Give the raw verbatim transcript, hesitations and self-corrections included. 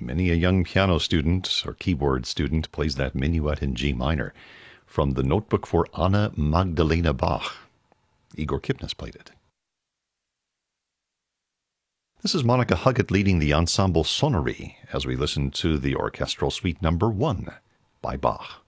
Many a young piano student or keyboard student plays that minuet in G minor from the Notebook for Anna Magdalena Bach. Igor Kipnis played it. This is Monica Huggett leading the ensemble Sonnerie as we listen to the orchestral suite number one by Bach.